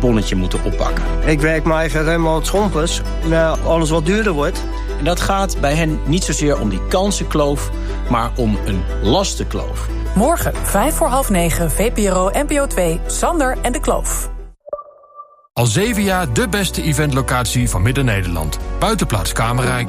bonnetje moeten oppakken. Ik werk me eigenlijk helemaal het schompers naar alles wat duurder wordt. En dat gaat bij hen niet zozeer om die kansenkloof, maar om een lastenkloof. Morgen, 8:55, VPRO NPO 2, Sander en de Kloof. Al 7 jaar de beste eventlocatie van Midden-Nederland. Buitenplaats Kamerrijk.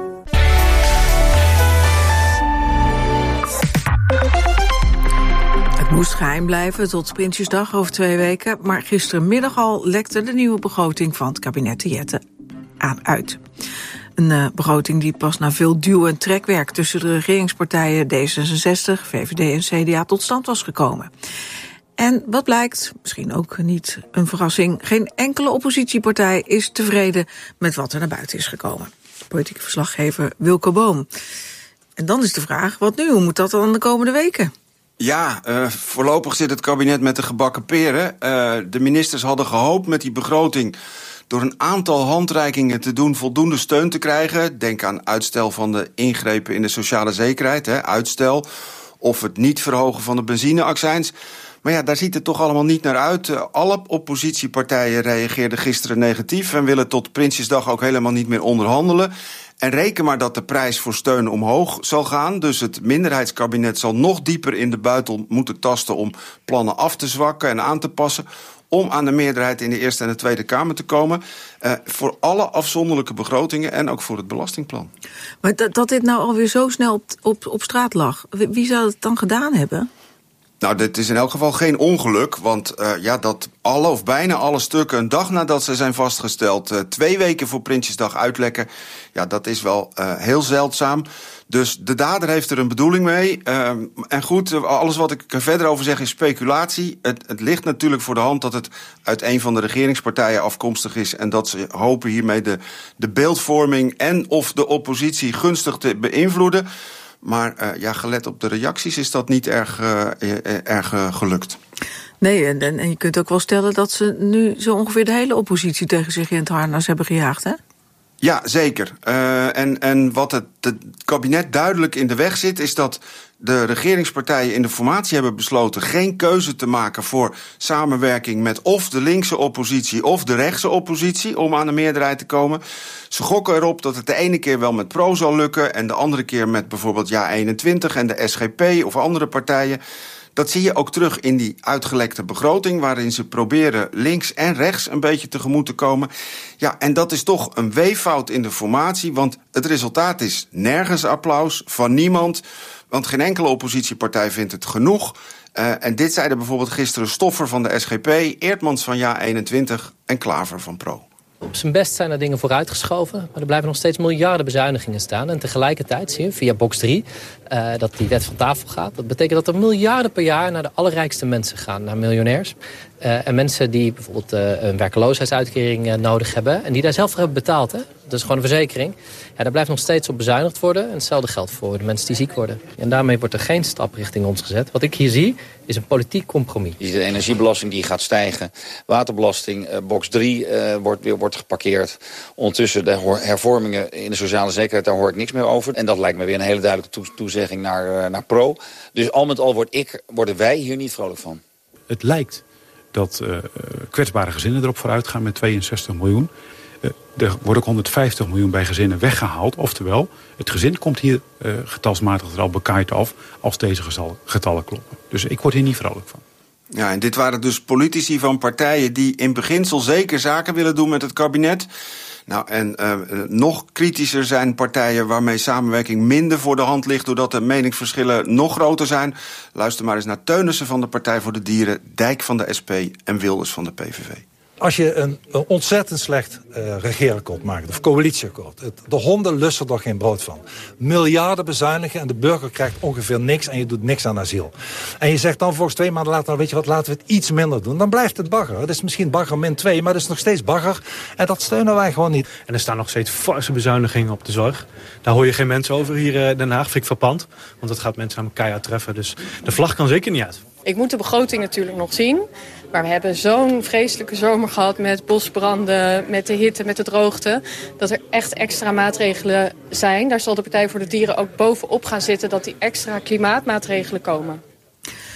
Het moest geheim blijven tot Prinsjesdag over 2 weken. Maar gisterenmiddag al lekte de nieuwe begroting van het kabinet de Jette uit. Een begroting die pas na veel duw- en trekwerk tussen de regeringspartijen D66, VVD en CDA tot stand was gekomen. En wat blijkt, misschien ook niet een verrassing, geen enkele oppositiepartij is tevreden met wat er naar buiten is gekomen. Politieke verslaggever Wilco Boom. En dan is de vraag, wat nu? Hoe moet dat dan de komende weken? Ja, voorlopig zit het kabinet met de gebakken peren. De ministers hadden gehoopt met die begroting door een aantal handreikingen te doen voldoende steun te krijgen. Denk aan uitstel van de ingrepen in de sociale zekerheid, uitstel. Of het niet verhogen van de benzineaccijns. Maar ja, daar ziet het toch allemaal niet naar uit. Alle oppositiepartijen reageerden gisteren negatief en willen tot Prinsjesdag ook helemaal niet meer onderhandelen. En reken maar dat de prijs voor steun omhoog zal gaan. Dus het minderheidskabinet zal nog dieper in de buidel moeten tasten om plannen af te zwakken en aan te passen, om aan de meerderheid in de Eerste en de Tweede Kamer te komen. Voor alle afzonderlijke begrotingen en ook voor het belastingplan. Maar dat dit nou alweer zo snel op straat lag, wie zou het dan gedaan hebben? Nou, dit is in elk geval geen ongeluk, want dat alle of bijna alle stukken een dag nadat ze zijn vastgesteld 2 weken voor Prinsjesdag uitlekken, ja, dat is wel heel zeldzaam. Dus de dader heeft er een bedoeling mee. En goed, alles wat ik er verder over zeg is speculatie. Het ligt natuurlijk voor de hand dat het uit een van de regeringspartijen afkomstig is en dat ze hopen hiermee de beeldvorming en of de oppositie gunstig te beïnvloeden. Maar gelet op de reacties is dat niet erg gelukt. Nee, en je kunt ook wel stellen dat ze nu zo ongeveer de hele oppositie tegen zich in het harnas hebben gejaagd, hè? Ja, zeker. En wat het kabinet duidelijk in de weg zit, is dat de regeringspartijen in de formatie hebben besloten geen keuze te maken voor samenwerking met of de linkse oppositie of de rechtse oppositie om aan de meerderheid te komen. Ze gokken erop dat het de ene keer wel met Pro zal lukken en de andere keer met bijvoorbeeld JA21 en de SGP of andere partijen. Dat zie je ook terug in die uitgelekte begroting, waarin ze proberen links en rechts een beetje tegemoet te komen. Ja, en dat is toch een weeffout in de formatie, want het resultaat is nergens applaus van niemand, want geen enkele oppositiepartij vindt het genoeg. En dit zeiden bijvoorbeeld gisteren Stoffer van de SGP, Eertmans van JA21 en Klaver van Pro. Op zijn best zijn er dingen vooruitgeschoven, maar er blijven nog steeds miljarden bezuinigingen staan. En tegelijkertijd zie je via box 3 dat die wet van tafel gaat. Dat betekent dat er miljarden per jaar naar de allerrijkste mensen gaan, naar miljonairs. En mensen die bijvoorbeeld een werkloosheidsuitkering nodig hebben en die daar zelf voor hebben betaald. Hè? Dat is gewoon een verzekering. Ja, daar blijft nog steeds op bezuinigd worden. En hetzelfde geldt voor de mensen die ziek worden. En daarmee wordt er geen stap richting ons gezet. Wat ik hier zie is een politiek compromis. Je ziet de energiebelasting die gaat stijgen. Waterbelasting, box 3 wordt geparkeerd. Ondertussen de hervormingen in de sociale zekerheid, daar hoor ik niks meer over. En dat lijkt me weer een hele duidelijke toezegging naar Pro. Dus al met al worden wij hier niet vrolijk van. Het lijkt dat kwetsbare gezinnen erop vooruit gaan met 62 miljoen. Er wordt ook 150 miljoen bij gezinnen weggehaald. Oftewel, het gezin komt hier getalsmatig er al bekaaid af als deze getallen kloppen. Dus ik word hier niet vrolijk van. Ja, en dit waren dus politici van partijen die in beginsel zeker zaken willen doen met het kabinet. Nou, en nog kritischer zijn partijen waarmee samenwerking minder voor de hand ligt, doordat de meningsverschillen nog groter zijn. Luister maar eens naar Teunissen van de Partij voor de Dieren, Dijk van de SP en Wilders van de PVV. Als je een ontzettend slecht regeerakkoord maakt, of coalitieakkoord, de honden lussen er geen brood van. Miljarden bezuinigen en de burger krijgt ongeveer niks en je doet niks aan asiel. En je zegt dan volgens 2 maanden later, nou, weet je wat, laten we het iets minder doen. Dan blijft het bagger. Het is misschien bagger min 2, maar het is nog steeds bagger. En dat steunen wij gewoon niet. En er staan nog steeds forse bezuinigingen op de zorg. Daar hoor je geen mensen over hier in Den Haag. Vind ik verpand, want dat gaat mensen aan elkaar treffen. Dus de vlag kan zeker niet uit. Ik moet de begroting natuurlijk nog zien. Maar we hebben zo'n vreselijke zomer gehad met bosbranden, met de hitte, met de droogte. Dat er echt extra maatregelen zijn. Daar zal de Partij voor de Dieren ook bovenop gaan zitten dat die extra klimaatmaatregelen komen.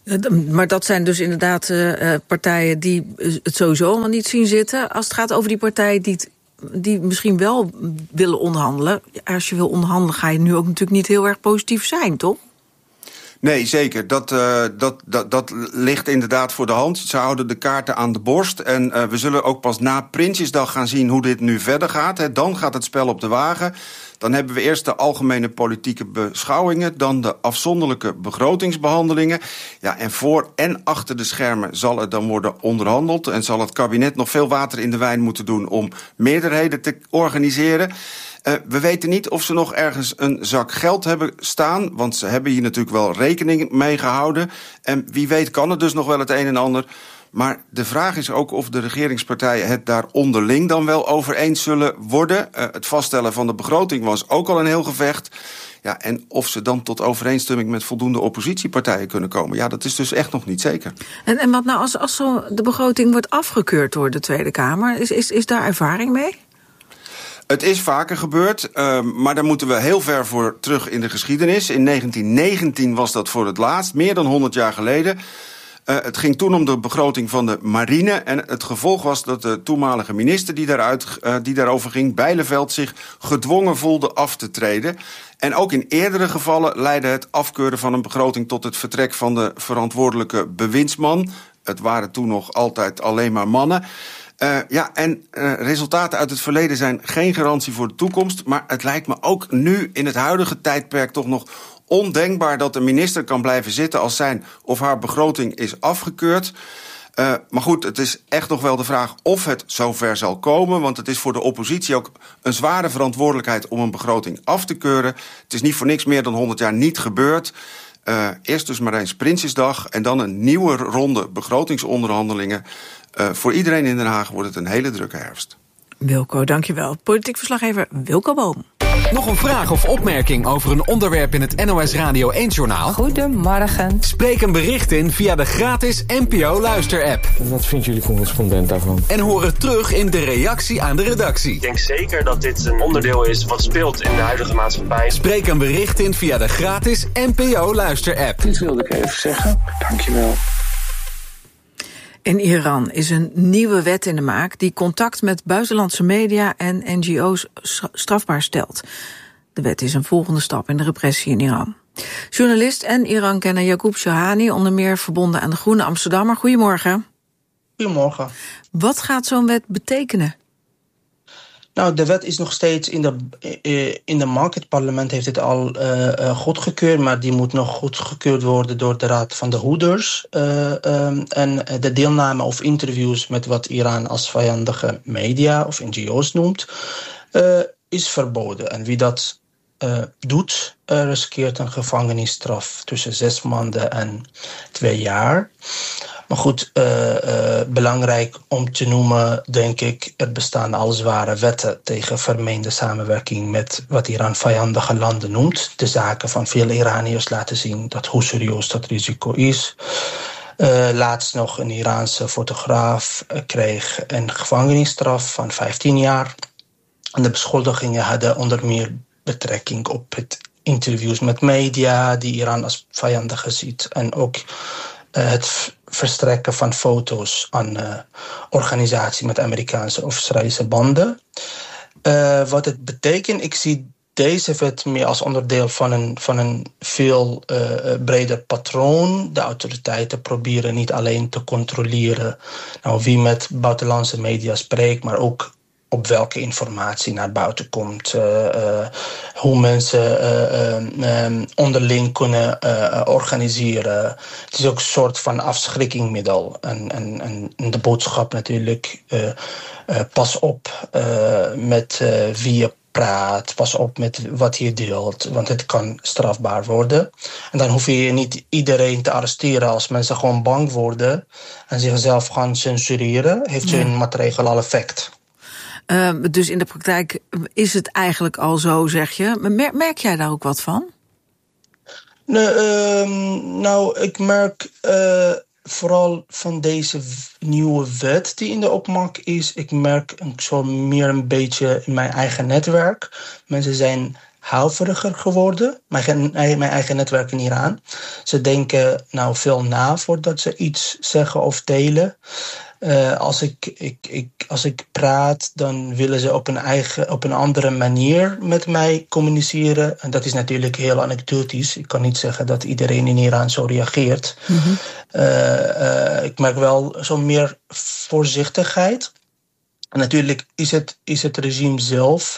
Maar dat zijn dus inderdaad partijen die het sowieso allemaal niet zien zitten. Als het gaat over die partijen die misschien wel willen onderhandelen. Als je wil onderhandelen ga je nu ook natuurlijk niet heel erg positief zijn, toch? Nee, zeker. Dat ligt inderdaad voor de hand. Ze houden de kaarten aan de borst. En we zullen ook pas na Prinsjesdag gaan zien hoe dit nu verder gaat. Dan gaat het spel op de wagen. Dan hebben we eerst de algemene politieke beschouwingen, dan de afzonderlijke begrotingsbehandelingen. Ja, en voor en achter de schermen zal er dan worden onderhandeld en zal het kabinet nog veel water in de wijn moeten doen om meerderheden te organiseren. We weten niet of ze nog ergens een zak geld hebben staan, want ze hebben hier natuurlijk wel rekening mee gehouden. En wie weet kan er dus nog wel het een en ander. Maar de vraag is ook of de regeringspartijen het daar onderling dan wel over eens zullen worden. Het vaststellen van de begroting was ook al een heel gevecht. Ja, en of ze dan tot overeenstemming met voldoende oppositiepartijen kunnen komen. Ja, dat is dus echt nog niet zeker. En wat nou als zo de begroting wordt afgekeurd door de Tweede Kamer? Is daar ervaring mee? Het is vaker gebeurd, maar daar moeten we heel ver voor terug in de geschiedenis. In 1919 was dat voor het laatst, meer dan 100 jaar geleden. Het ging toen om de begroting van de marine. En het gevolg was dat de toenmalige minister die daarover ging, Bijleveld, zich gedwongen voelde af te treden. En ook in eerdere gevallen leidde het afkeuren van een begroting tot het vertrek van de verantwoordelijke bewindsman. Het waren toen nog altijd alleen maar mannen. Resultaten uit het verleden zijn geen garantie voor de toekomst. Maar het lijkt me ook nu in het huidige tijdperk toch nog ondenkbaar dat de minister kan blijven zitten als zijn of haar begroting is afgekeurd. Maar goed, het is echt nog wel de vraag of het zover zal komen. Want het is voor de oppositie ook een zware verantwoordelijkheid om een begroting af te keuren. Het is niet voor niks meer dan 100 jaar niet gebeurd. Eerst dus maar eens Prinsjesdag en dan een nieuwe ronde begrotingsonderhandelingen. Voor iedereen in Den Haag wordt het een hele drukke herfst. Wilco, dankjewel. Politiek verslaggever Wilco Boom. Nog een vraag of opmerking over een onderwerp in het NOS Radio 1-journaal? Goedemorgen. Spreek een bericht in via de gratis NPO Luister-app. Wat vindt jullie correspondent daarvan? En hoor het terug in de reactie aan de redactie. Ik denk zeker dat dit een onderdeel is wat speelt in de huidige maatschappij. Spreek een bericht in via de gratis NPO Luister-app. Dit wilde ik even zeggen. Dankjewel. In Iran is een nieuwe wet in de maak die contact met buitenlandse media en NGO's strafbaar stelt. De wet is een volgende stap in de repressie in Iran. Journalist en Iran-kenner Yaqoub Shahani, onder meer verbonden aan de Groene Amsterdammer. Goedemorgen. Goedemorgen. Wat gaat zo'n wet betekenen? Nou, de wet is nog steeds in de maak. Het parlement heeft het al goedgekeurd, maar die moet nog goedgekeurd worden door de Raad van de Hoeders. En de deelname of interviews met wat Iran als vijandige media of NGO's noemt, is verboden. En wie dat doet, riskeert een gevangenisstraf tussen 6 maanden en 2 jaar. Maar goed, belangrijk om te noemen, denk ik, er bestaan al zware wetten tegen vermeende samenwerking met wat Iran vijandige landen noemt. De zaken van veel Iraniërs laten zien hoe serieus dat risico is. Laatst nog een Iraanse fotograaf kreeg een gevangenisstraf van 15 jaar. En de beschuldigingen hadden onder meer betrekking op het interviews met media die Iran als vijandige ziet. En ook het verstrekken van foto's aan organisaties met Amerikaanse of Israëlische banden. Wat het betekent, ik zie deze wet meer als onderdeel van een veel breder patroon. De autoriteiten proberen niet alleen te controleren wie met buitenlandse media spreekt, maar ook op welke informatie naar buiten komt. Hoe mensen onderling kunnen organiseren. Het is ook een soort van afschrikkingmiddel. En de boodschap natuurlijk, pas op met wie je praat. Pas op met wat je deelt, want het kan strafbaar worden. En dan hoef je niet iedereen te arresteren. Als mensen gewoon bang worden en zichzelf gaan censureren, heeft het een maatregel effect. Dus in de praktijk is het eigenlijk al zo, zeg je. Merk jij daar ook wat van? Nou, ik merk vooral van deze nieuwe wet die in de opmaak is. Ik merk zo meer een beetje in mijn eigen netwerk. Mensen zijn huiveriger geworden. Mijn eigen netwerk in Iran. Ze denken nou veel na voordat ze iets zeggen of delen. Als ik praat, dan willen ze op een andere manier met mij communiceren. En dat is natuurlijk heel anekdotisch. Ik kan niet zeggen dat iedereen in Iran zo reageert. Mm-hmm. Ik merk wel zo meer voorzichtigheid. En natuurlijk is het regime zelf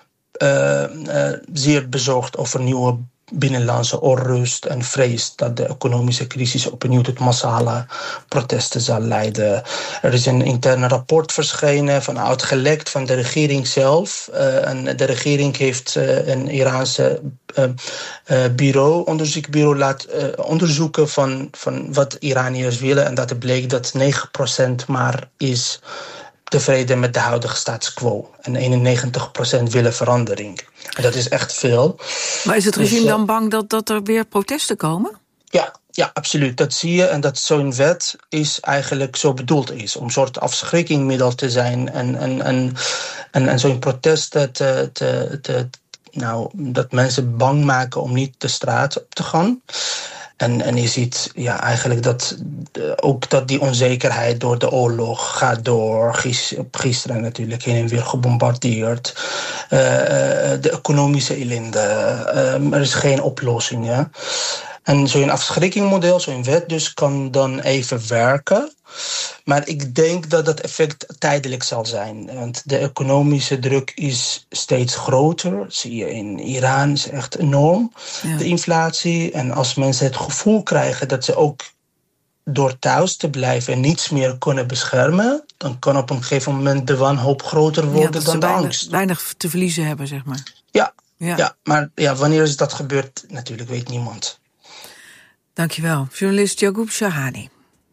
zeer bezorgd over nieuwe binnenlandse onrust en vreest dat de economische crisis opnieuw tot massale protesten zal leiden. Er is een interne rapport verschenen, uitgelekt van de regering zelf. En de regering heeft een Iraanse onderzoekbureau laten onderzoeken van wat Iraniërs willen. En dat bleek dat 9% maar is tevreden met de huidige status quo. En 91% willen verandering. En dat is echt veel. Maar is het regime dan bang dat er weer protesten komen? Ja, absoluut. Dat zie je. En dat zo'n wet is eigenlijk zo bedoeld is. Om een soort afschrikkingmiddel te zijn. En zo'n protesten dat mensen bang maken om niet de straat op te gaan. En je ziet eigenlijk dat die onzekerheid door de oorlog gaat door. Gisteren natuurlijk heen en weer gebombardeerd. De economische ellende. Er is geen oplossing. Ja? En zo'n afschrikkingmodel, zo'n wet dus, kan dan even werken. Maar ik denk dat dat effect tijdelijk zal zijn. Want de economische druk is steeds groter. Dat zie je in Iran, is echt enorm. Ja. De inflatie. En als mensen het gevoel krijgen dat ze ook door thuis te blijven niets meer kunnen beschermen, dan kan op een gegeven moment de wanhoop groter worden dan de angst. Weinig te verliezen hebben, zeg maar. Ja, maar wanneer is dat gebeurd? Natuurlijk weet niemand. Dankjewel. Journalist Yaqoub Shahani.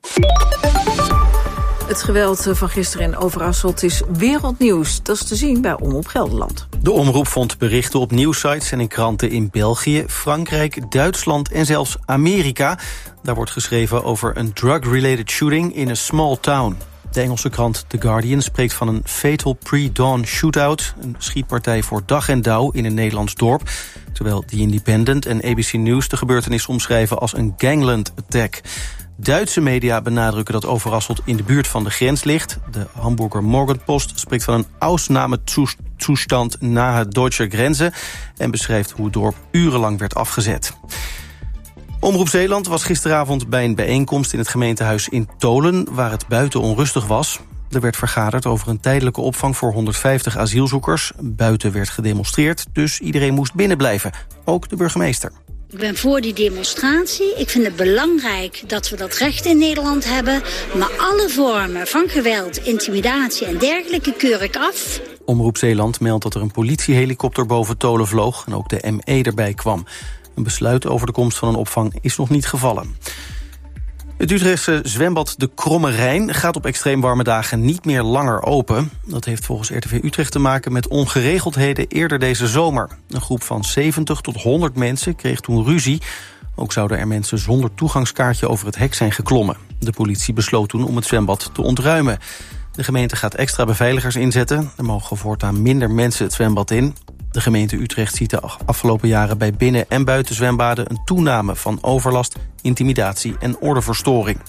Het geweld van gisteren in Overasselt is wereldnieuws. Dat is te zien bij Omroep Gelderland. De omroep vond berichten op nieuwssites en in kranten in België, Frankrijk, Duitsland en zelfs Amerika. Daar wordt geschreven over een drug-related shooting in a small town. De Engelse krant The Guardian spreekt van een fatal pre-dawn shootout, een schietpartij voor dag en dauw in een Nederlands dorp, terwijl The Independent en ABC News de gebeurtenis omschrijven als een gangland attack. Duitse media benadrukken dat Overasselt in de buurt van de grens ligt. De Hamburger Morgenpost spreekt van een Ausnahmezustand na de Duitse grenzen en beschrijft hoe het dorp urenlang werd afgezet. Omroep Zeeland was gisteravond bij een bijeenkomst in het gemeentehuis in Tolen, waar het buiten onrustig was. Er werd vergaderd over een tijdelijke opvang voor 150 asielzoekers. Buiten werd gedemonstreerd, dus iedereen moest binnen blijven. Ook de burgemeester. Ik ben voor die demonstratie. Ik vind het belangrijk dat we dat recht in Nederland hebben. Maar alle vormen van geweld, intimidatie en dergelijke keur ik af. Omroep Zeeland meldt dat er een politiehelikopter boven Tolen vloog en ook de ME erbij kwam. Een besluit over de komst van een opvang is nog niet gevallen. Het Utrechtse zwembad De Kromme Rijn gaat op extreem warme dagen niet meer langer open. Dat heeft volgens RTV Utrecht te maken met ongeregeldheden eerder deze zomer. Een groep van 70 tot 100 mensen kreeg toen ruzie. Ook zouden er mensen zonder toegangskaartje over het hek zijn geklommen. De politie besloot toen om het zwembad te ontruimen. De gemeente gaat extra beveiligers inzetten. Er mogen voortaan minder mensen het zwembad in. De gemeente Utrecht ziet de afgelopen jaren bij binnen- en buitenzwembaden een toename van overlast, intimidatie en ordeverstoring.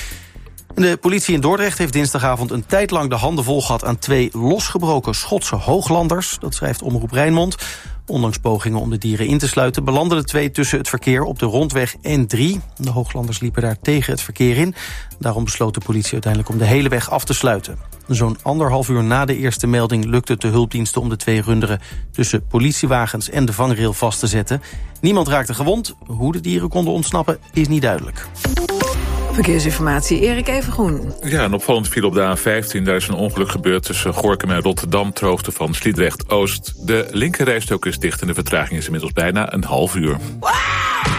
De politie in Dordrecht heeft dinsdagavond een tijd lang de handen vol gehad aan 2 losgebroken Schotse hooglanders. Dat schrijft Omroep Rijnmond. Ondanks pogingen om de dieren in te sluiten belanden de 2 tussen het verkeer op de rondweg N3. De hooglanders liepen daar tegen het verkeer in. Daarom besloot de politie uiteindelijk om de hele weg af te sluiten. Zo'n 1,5 uur na de eerste melding lukte het de hulpdiensten om de 2 runderen tussen politiewagens en de vangrail vast te zetten. Niemand raakte gewond. Hoe de dieren konden ontsnappen is niet duidelijk. Verkeersinformatie, Erik Evengroen. Ja, een opvallend file op de A15. Daar is een ongeluk gebeurd tussen Gorinchem en Rotterdam, ter hoogte van Sliedrecht-Oost. De linkerrijstrook is dicht en de vertraging is inmiddels bijna een half uur.